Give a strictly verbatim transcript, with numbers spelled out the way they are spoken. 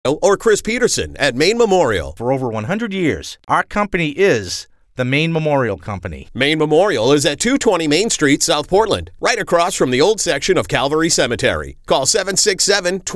or Chris Peterson at Maine Memorial. For over one hundred years, our company is the Maine Memorial Company. Maine Memorial is at two twenty Main Street, South Portland, right across from the old section of Calvary Cemetery. Call seven six seven,